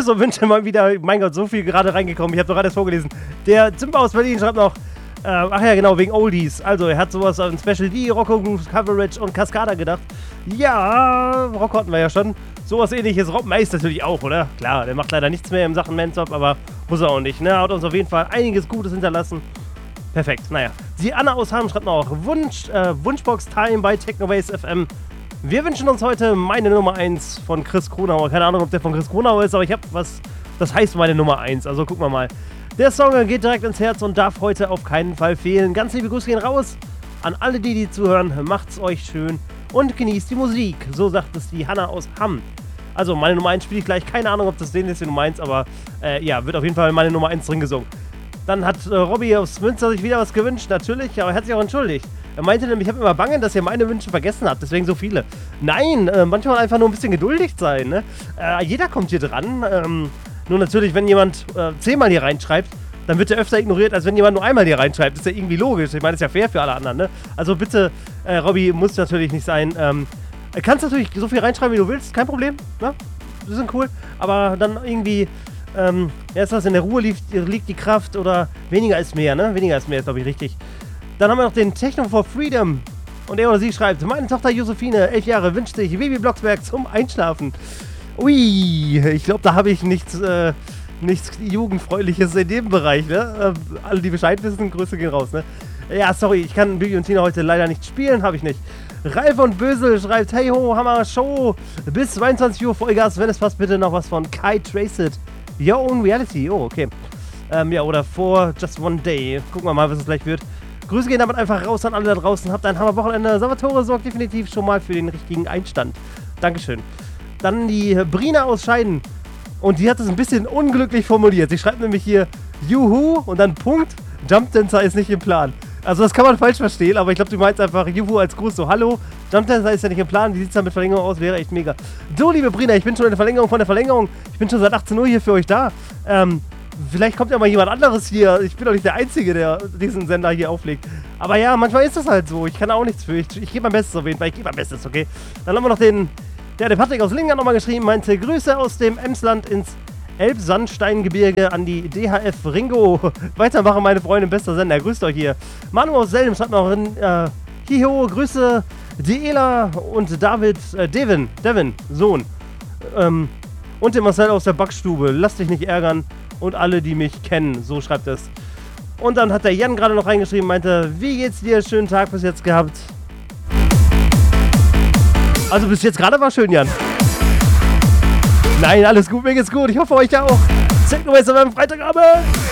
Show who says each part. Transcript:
Speaker 1: Grüße und wünsche mal wieder, mein Gott, so viel gerade reingekommen. Ich habe doch gerade das vorgelesen. Der Zimper aus Berlin schreibt noch, ach ja, genau, wegen Oldies. Also, er hat sowas an Special D, Rocco Grooves, Coverage und Cascada gedacht. Ja, Rocco hatten wir ja schon. Sowas ähnliches. Rob Meis natürlich auch, oder? Klar, der macht leider nichts mehr in Sachen Mansop, aber muss er auch nicht, ne? Hat uns auf jeden Fall einiges Gutes hinterlassen. Perfekt, naja. Die Anna aus Hamm schreibt noch, Wunschbox-Time bei Technoways FM. Wir wünschen uns heute meine Nummer 1 von Chris Kronauer. Keine Ahnung, ob der von Chris Kronauer ist, aber ich habe was, das heißt meine Nummer 1. Also gucken wir mal. Der Song geht direkt ins Herz und darf heute auf keinen Fall fehlen. Ganz liebe Grüße gehen raus an alle, die zuhören. Macht's euch schön und genießt die Musik. So sagt es die Hanna aus Hamm. Also meine Nummer 1 spiele ich gleich. Keine Ahnung, ob das den ist, den du meinst, aber ja, wird auf jeden Fall meine Nummer 1 drin gesungen. Dann hat Robby aus Münster sich wieder was gewünscht, natürlich, aber er hat sich auch entschuldigt. Er meinte nämlich, ich habe immer Bangen, dass ihr meine Wünsche vergessen habt, deswegen so viele. Nein, manchmal einfach nur ein bisschen geduldig sein, ne? Jeder kommt hier dran. Nur natürlich, wenn jemand 10-mal hier reinschreibt, dann wird er öfter ignoriert, als wenn jemand nur einmal hier reinschreibt. Das ist ja irgendwie logisch. Ich meine, das ist ja fair für alle anderen, ne? Also bitte, Robby, muss natürlich nicht sein. Kannst natürlich so viel reinschreiben, wie du willst, kein Problem, ne? Die sind cool, aber dann irgendwie... erst was in der Ruhe liegt die Kraft oder weniger ist mehr, ne? Weniger ist mehr ist, glaube ich, richtig. Dann haben wir noch den Techno for Freedom. Und er oder sie schreibt, meine Tochter Josephine, 11 Jahre, wünscht sich Baby Blocksberg zum Einschlafen. Ui, ich glaube, da habe ich nichts Jugendfreundliches in dem Bereich, ne? Alle, die Bescheid wissen, Grüße gehen raus, ne? Ja, sorry, ich kann Bibi und Tina heute leider nicht spielen, habe ich nicht. Ralf und Bösel schreibt, hey ho, Hammer Show, bis 22 Uhr Vollgas, wenn es passt, bitte noch was von Kai Traced. Your Own Reality, oh, okay. Ja, oder For Just One Day. Gucken wir mal, was es gleich wird. Grüße gehen damit einfach raus an alle da draußen. Habt ein Hammerwochenende. Salvatore sorgt definitiv schon mal für den richtigen Einstand. Dankeschön. Dann die Brina aus Scheiden. Und die hat es ein bisschen unglücklich formuliert. Sie schreibt nämlich hier, Juhu und dann Punkt. Jump Dancer ist nicht im Plan. Also das kann man falsch verstehen, aber ich glaube, du meinst einfach Juhu als Gruß, so hallo. Jump Dancer ist ja nicht im Plan, wie sieht es dann mit Verlängerung aus? Wäre echt mega. So, liebe Brina, ich bin schon in der Verlängerung von der Verlängerung. Ich bin schon seit 18 Uhr hier für euch da. Vielleicht kommt ja mal jemand anderes hier. Ich bin doch nicht der Einzige, der diesen Sender hier auflegt. Aber ja, manchmal ist das halt so. Ich kann auch nichts für. Ich gebe mein Bestes auf jeden Fall. Ich gebe mein Bestes, okay? Dann haben wir noch der Patrick aus Lingen hat nochmal geschrieben, meinte Grüße aus dem Emsland ins Elbsandsteingebirge an die DHF Ringo. Weitermachen, meine Freunde, bester Sender. Grüßt euch hier. Manu aus Selm schreibt noch in Hiho, Grüße, Diela und Devin, Sohn. Und den Marcel aus der Backstube. Lass dich nicht ärgern. Und alle, die mich kennen. So schreibt es. Und dann hat der Jan gerade noch reingeschrieben, meinte, wie geht's dir? Schönen Tag bis jetzt gehabt. Also bis jetzt gerade war schön, Jan. Nein, alles gut, mir geht's gut. Ich hoffe, euch ja auch. Technoways am Freitagabend.